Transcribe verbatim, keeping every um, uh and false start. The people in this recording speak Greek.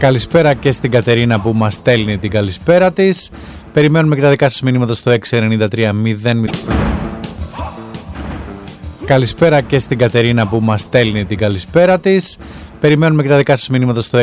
Καλησπέρα και στην Κατερίνα που μας στέλνει την καλησπέρα της. Περιμένουμε και τα δικά σας μηνύματα στο έξι εννιά τρία μηδέν. Καλησπέρα και στην Κατερίνα που μας στέλνει την καλησπέρα της. Περιμένουμε και τα δικά σας μηνύματα στο